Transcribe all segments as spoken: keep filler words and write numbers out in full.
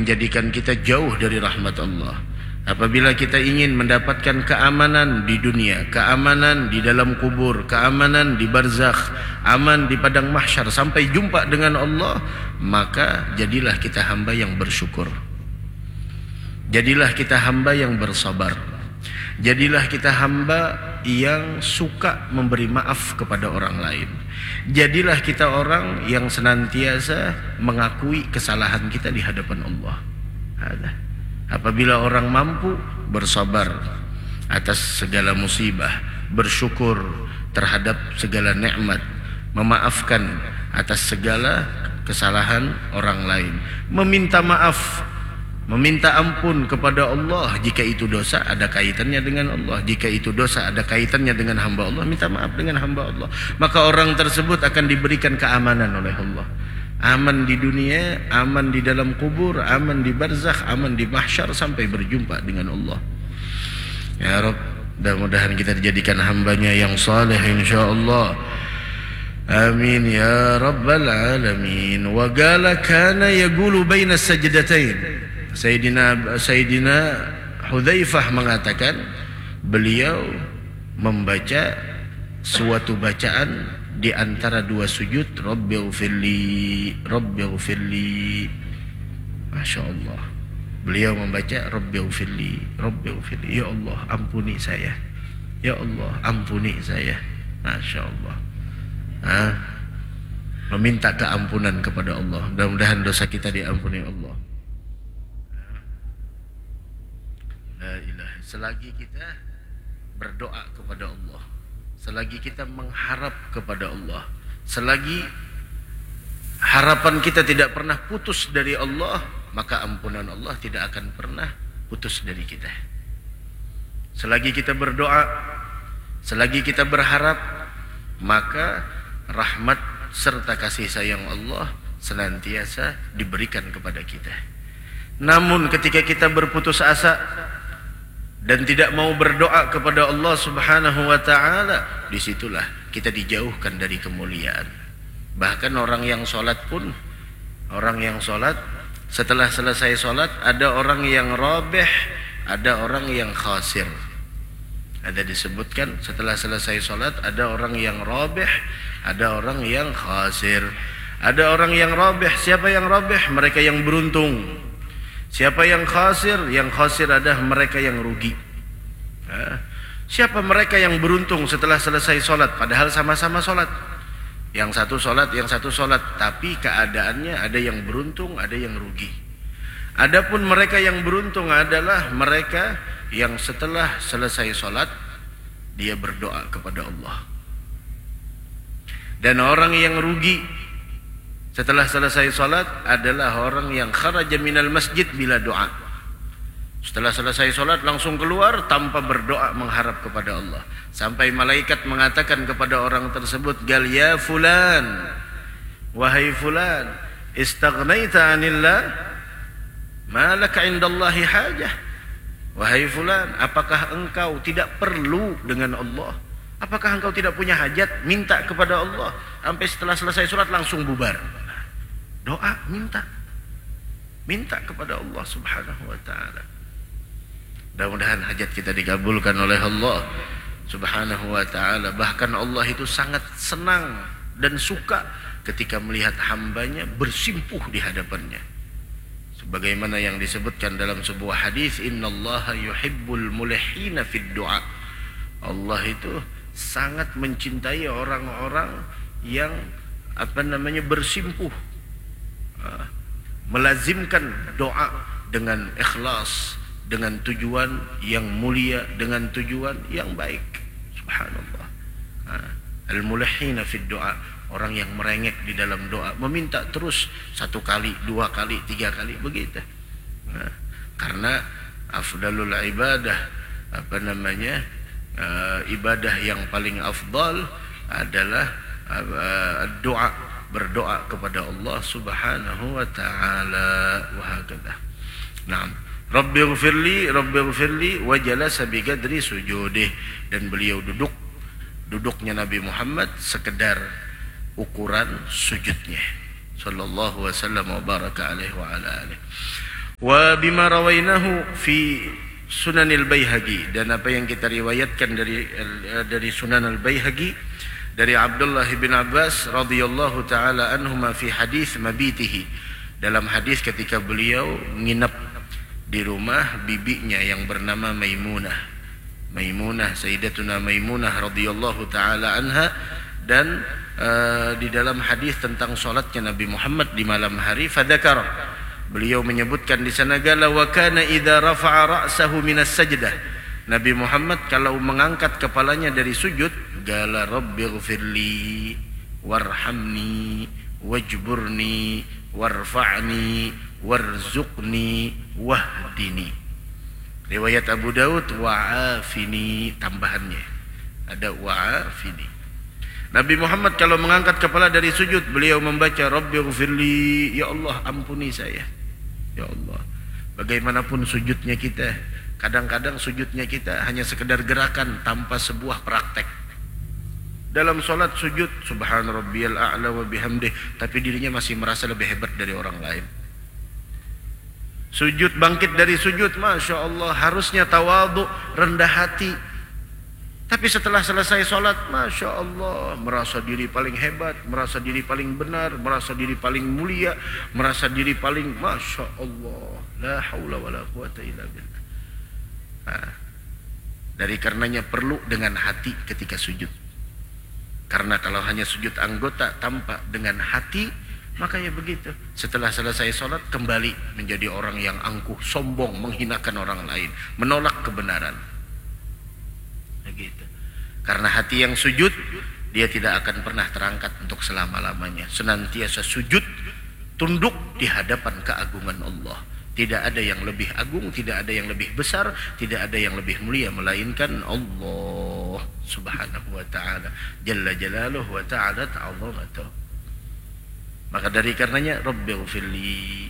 menjadikan kita jauh dari rahmat Allah. Apabila kita ingin mendapatkan keamanan di dunia, keamanan di dalam kubur, keamanan di barzakh, aman di padang mahsyar sampai jumpa dengan Allah, maka jadilah kita hamba yang bersyukur. Jadilah kita hamba yang bersabar. Jadilah kita hamba yang suka memberi maaf kepada orang lain. Jadilah kita orang yang senantiasa mengakui kesalahan kita di hadapan Allah. Ada. Apabila orang mampu bersabar atas segala musibah, bersyukur terhadap segala nikmat, memaafkan atas segala kesalahan orang lain, meminta maaf, meminta ampun kepada Allah jika itu dosa ada kaitannya dengan Allah, jika itu dosa ada kaitannya dengan hamba Allah, minta maaf dengan hamba Allah, maka orang tersebut akan diberikan keamanan oleh Allah. Aman di dunia, aman di dalam kubur, aman di barzakh, aman di mahsyar sampai berjumpa dengan Allah. Ya Rabb, mudah-mudahan kita dijadikan hambanya yang saleh insyaallah. Amin ya rabbal alamin. Wa qala kana yaqulu baina sajdatain. Sayyidina Sayyidina Hudzaifah mengatakan beliau membaca suatu bacaan di antara dua sujud, Rabbighfirli, Rabbighfirli. Masya Allah. Beliau membaca Rabbighfirli, Rabbighfirli. Ya Allah, ampuni saya. Ya Allah, ampuni saya. Masya Allah. Ha? Meminta keampunan kepada Allah. Mudah-mudahan dosa kita diampuni Allah. La ilaha. Selagi kita berdoa kepada Allah, selagi kita mengharap kepada Allah, selagi harapan kita tidak pernah putus dari Allah, maka ampunan Allah tidak akan pernah putus dari kita. Selagi kita berdoa, selagi kita berharap, maka rahmat serta kasih sayang Allah senantiasa diberikan kepada kita. Namun ketika kita berputus asa dan tidak mau berdoa kepada Allah Subhanahu wa ta'ala, disitulah kita dijauhkan dari kemuliaan. Bahkan orang yang sholat pun, orang yang sholat setelah selesai sholat, ada orang yang rabih, ada orang yang khasir. Ada disebutkan setelah selesai sholat, ada orang yang rabih, ada orang yang khasir. Ada orang yang rabih. Siapa yang rabih? Mereka yang beruntung. Siapa yang khasir? Yang khasir adalah mereka yang rugi. Ha? Siapa mereka yang beruntung setelah selesai sholat? Padahal sama-sama sholat. Yang satu sholat, yang satu sholat. Tapi keadaannya ada yang beruntung, ada yang rugi. Adapun mereka yang beruntung adalah mereka yang setelah selesai sholat, dia berdoa kepada Allah. Dan orang yang rugi setelah selesai sholat adalah orang yang kharaja minal masjid bila doa. Setelah selesai sholat langsung keluar tanpa berdoa mengharap kepada Allah. Sampai malaikat mengatakan kepada orang tersebut, Gal ya fulan, wahai fulan, istaghnaita anillah, malaka indallahi hajah. Wahai fulan, apakah engkau tidak perlu dengan Allah? Apakah engkau tidak punya hajat? Minta kepada Allah. Sampai setelah selesai sholat langsung bubar. Doa, minta. Minta kepada Allah Subhanahu wa ta'ala. Mudah-mudahan hajat kita dikabulkan oleh Allah Subhanahu wa ta'ala. Bahkan Allah itu sangat senang dan suka ketika melihat hambanya bersimpuh di hadapannya. Sebagaimana yang disebutkan dalam sebuah hadis, innallaha yuhibbul mulihina fid du'a. Allah itu sangat mencintai orang-orang yang apa namanya bersimpuh, melazimkan doa dengan ikhlas, dengan tujuan yang mulia, dengan tujuan yang baik. Subhanallah. Al-mulihina fid du'a, orang yang merengek di dalam doa, meminta terus satu kali, dua kali, tiga kali begitu. Nah, karena afdalul ibadah, apa namanya, uh, ibadah yang paling afdal adalah uh, doa, berdoa kepada Allah Subhanahu wa ta'ala. Wa hakadha. Naam. Rabbighfirli, Rabbighfirli, wa jalasa bi qadri sujudih. Dan beliau duduk, duduknya Nabi Muhammad sekedar ukuran sujudnya, sallallahu wasallam wa baraka alaihi wa ala alihi. Wa bima rawainahu fi Sunanil Baihaqi, dan apa yang kita riwayatkan dari dari Sunan Al-Baihaqi dari Abdullah bin Abbas radhiyallahu taala anhuma fi hadis mabitihi, dalam hadis ketika beliau menginap di rumah bibinya yang bernama Maimunah. Maimunah, Sayyidatuna Maimunah radhiyallahu taala anha. Dan uh, di dalam hadis tentang salatnya Nabi Muhammad di malam hari, fadzakara, beliau menyebutkan di sana, gala wa kana idza rafa'a ra'sahu minas sajdah, Nabi Muhammad kalau mengangkat kepalanya dari sujud, gala rabbighfirli warhamni wajburni warfa'ni warzuqni wahdini. Riwayat Abu Daud wa'afini, tambahannya ada wa'afini. Nabi Muhammad kalau mengangkat kepala dari sujud, beliau membaca rabbighfirli, ya Allah ampuni saya. Ya Allah, bagaimanapun sujudnya kita, kadang-kadang sujudnya kita hanya sekedar gerakan tanpa sebuah praktek. Dalam solat sujud subhan rabbiyal a'la wa bihamdih, tapi dirinya masih merasa lebih hebat dari orang lain. Sujud, bangkit dari sujud, masya Allah, harusnya tawadhu, rendah hati. Tapi setelah selesai solat, masya Allah, merasa diri paling hebat, merasa diri paling benar, merasa diri paling mulia, merasa diri paling, masya Allah, la haula wa la quwata illa billah. Nah, dari karenanya perlu dengan hati ketika sujud. Karena kalau hanya sujud anggota tanpa dengan hati, makanya begitu. Setelah selesai solat, kembali menjadi orang yang angkuh, sombong, menghinakan orang lain, menolak kebenaran. Begitu. Karena hati yang sujud, dia tidak akan pernah terangkat untuk selama-lamanya. Senantiasa sujud, tunduk di hadapan keagungan Allah. Tidak ada yang lebih agung, tidak ada yang lebih besar, tidak ada yang lebih mulia melainkan Allah Subhanahu wa ta'ala, Jalla jalaluhu wa ta'ala ta'azamatuh. Maka dari karenanya Rabbighfirli,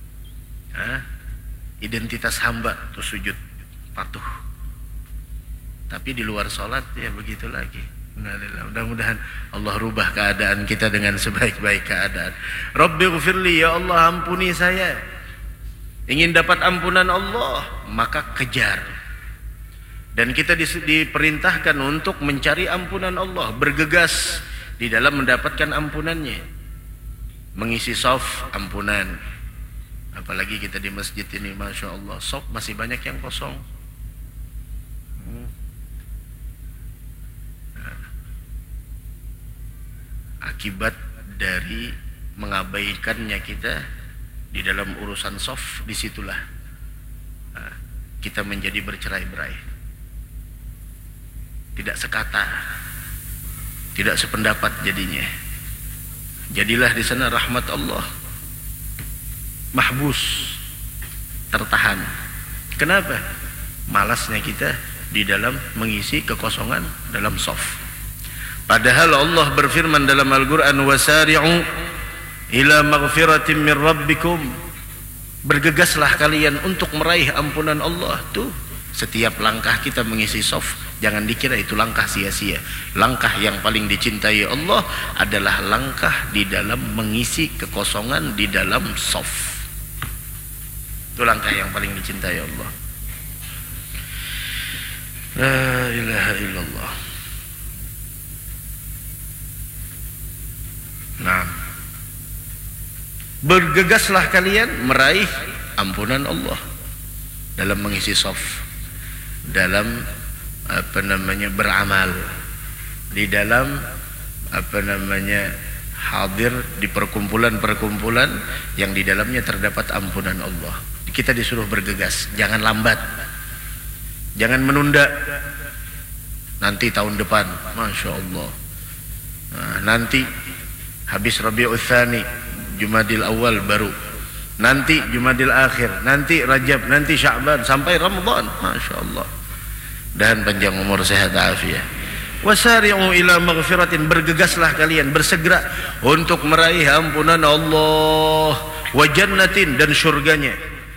identitas hamba itu sujud, patuh. Tapi di luar sholat ya begitu lagi. Mudah-mudahan Allah rubah keadaan kita dengan sebaik-baik keadaan. Rabbighfirli, ya Allah ampuni saya. Ingin dapat ampunan Allah, maka kejar. Dan kita diperintahkan untuk mencari ampunan Allah, bergegas di dalam mendapatkan ampunannya. Mengisi shaf ampunan. Apalagi kita di masjid ini, masya Allah, shaf masih banyak yang kosong. Akibat dari mengabaikannya kita di dalam urusan shaf, disitulah nah, kita menjadi bercerai-berai, tidak sekata, tidak sependapat jadinya. Jadilah di sana rahmat Allah mahbus, tertahan. Kenapa? Malasnya kita di dalam mengisi kekosongan dalam shaf. Padahal Allah berfirman dalam Al-Quran, wasari'u ila maghfiratin min rabbikum, bergegaslah kalian untuk meraih ampunan Allah. Tuh, setiap langkah kita mengisi shaf, jangan dikira itu langkah sia-sia. Langkah yang paling dicintai Allah adalah langkah di dalam mengisi kekosongan di dalam shaf. Itu langkah yang paling dicintai Allah. La ilaha illallah. Nah, bergegaslah kalian meraih ampunan Allah dalam mengisi shaf, dalam apa namanya beramal, di dalam apa namanya hadir di perkumpulan-perkumpulan yang di dalamnya terdapat ampunan Allah. Kita disuruh bergegas, jangan lambat, jangan menunda. Nanti tahun depan, masya Allah. Nah, nanti habis Rabiul Tsani, Jumadil Awal baru, nanti Jumadil Akhir, nanti Rajab, nanti Sya'ban, sampai Ramadan, masya Allah. Dan panjang umur, sehat afiat. Wasari'u ila maghfiratin, bergegaslah kalian, bersegera untuk meraih ampunan Allah, wa jannatin, dan syurganya.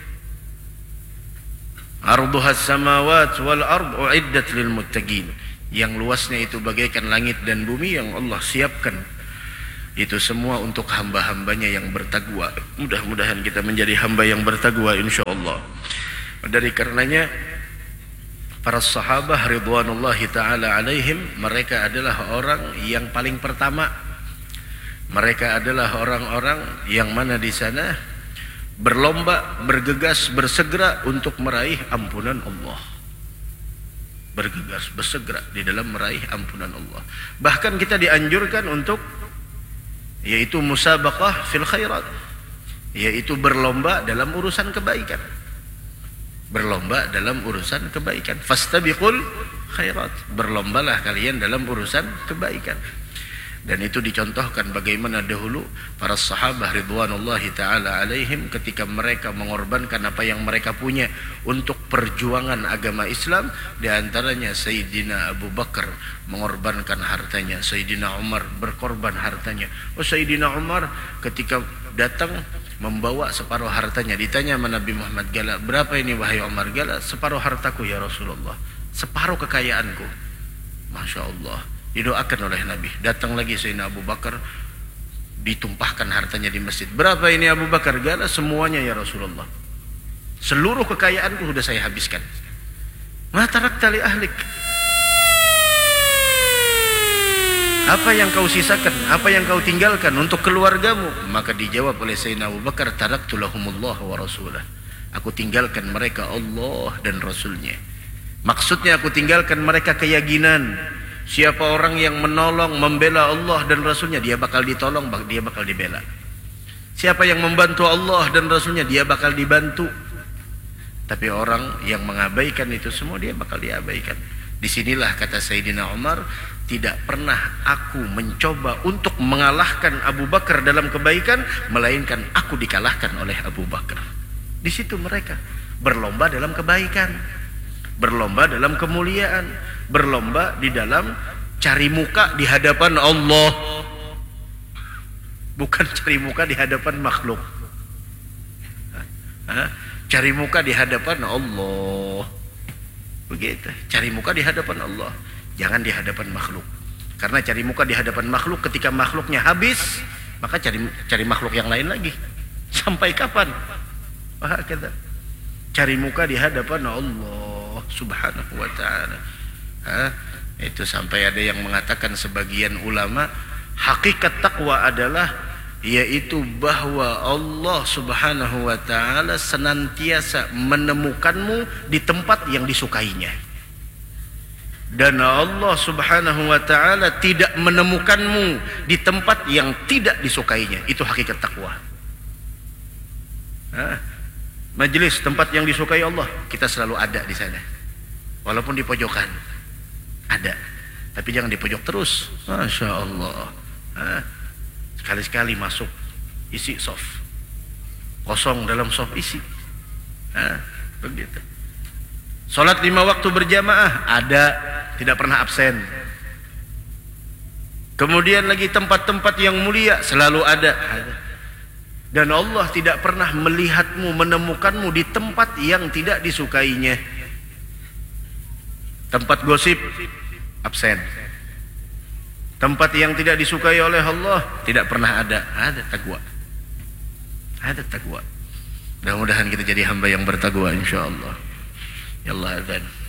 Arduhas samawat wal ard uiddat lil muttaqin, yang luasnya itu bagaikan langit dan bumi yang Allah siapkan Itu semua untuk hamba-hambanya yang bertakwa. Mudah-mudahan kita menjadi hamba yang bertakwa insyaallah. Dari karenanya para sahabat ridwanullahi taala alaihim, mereka adalah orang yang paling pertama. Mereka adalah orang-orang yang mana di sana berlomba, bergegas, bersegera untuk meraih ampunan Allah. Bergegas, bersegera di dalam meraih ampunan Allah. Bahkan kita dianjurkan untuk yaitu musabaqah fil khairat, yaitu berlomba dalam urusan kebaikan. Berlomba dalam urusan kebaikan. Fastabiqul khairat, berlombalah kalian dalam urusan kebaikan. Dan itu dicontohkan bagaimana dahulu para sahabat ridwanullahi taala alaihim ketika mereka mengorbankan apa yang mereka punya untuk perjuangan agama Islam. Di antaranya Sayyidina Abu Bakar mengorbankan hartanya, Sayyidina Umar berkorban hartanya. Oh, Sayyidina Umar ketika datang membawa separuh hartanya, ditanya sama Nabi Muhammad, "Gala, berapa ini wahai Umar?" "Gala, separuh hartaku ya Rasulullah, separuh kekayaanku." Masya Allah, didoakan oleh Nabi. Datang lagi Sayyidina Abu Bakar, ditumpahkan hartanya di masjid. "Berapa ini Abu Bakar?" "Gala, semuanya ya Rasulullah, seluruh kekayaanku sudah saya habiskan." "Ma tarakta li ahlik?" Apa yang kau sisakan, apa yang kau tinggalkan untuk keluargamu? Maka dijawab oleh Sayyidina Abu Bakar, "Taraktu lahumullah wa rasulah." Aku tinggalkan mereka Allah dan Rasulnya. Maksudnya aku tinggalkan mereka keyakinan. Siapa orang yang menolong, membela Allah dan Rasulnya, dia bakal ditolong, dia bakal dibela. Siapa yang membantu Allah dan Rasulnya, dia bakal dibantu. Tapi orang yang mengabaikan itu semua, dia bakal diabaikan. Disinilah kata Sayyidina Umar, tidak pernah aku mencoba untuk mengalahkan Abu Bakar dalam kebaikan, melainkan aku dikalahkan oleh Abu Bakar. Di situ mereka berlomba dalam kebaikan, berlomba dalam kemuliaan, berlomba di dalam cari muka di hadapan Allah, bukan cari muka di hadapan makhluk. Hah? Cari muka di hadapan Allah. Begitu, cari muka di hadapan Allah, jangan di hadapan makhluk. Karena cari muka di hadapan makhluk, ketika makhluknya habis, maka cari cari makhluk yang lain lagi. Sampai kapan? Wah, kata cari muka di hadapan Allah Subhanahu wa ta'ala. Hah? Itu sampai ada yang mengatakan sebagian ulama, hakikat takwa adalah yaitu bahwa Allah Subhanahu wa ta'ala senantiasa menemukanmu di tempat yang disukainya, dan Allah Subhanahu wa ta'ala tidak menemukanmu di tempat yang tidak disukainya. Itu hakikat takwa. Hah? Majelis tempat yang disukai Allah, kita selalu ada di sana, walaupun di pojokan ada, tapi jangan di pojok terus. Masya Allah. Hah? Sekali-sekali masuk, isi soft, kosong dalam soft isi. Nah, begitu. Salat lima waktu berjamaah ada, tidak pernah absen. Kemudian lagi tempat-tempat yang mulia selalu ada. Dan Allah tidak pernah melihatmu, menemukanmu di tempat yang tidak disukainya. Tempat gosip absen. Tempat yang tidak disukai oleh Allah tidak pernah ada. Ada takwa. Ada takwa. Mudah-mudahan kita jadi hamba yang bertakwa insyaallah. Ya Allah, adzan.